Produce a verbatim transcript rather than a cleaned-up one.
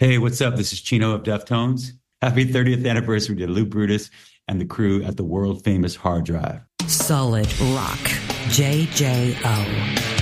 Hey, what's up? This is Chino of Deftones. Happy thirtieth anniversary to Lou Brutus and the crew at the world famous Hard Drive. Solid Rock. J J O.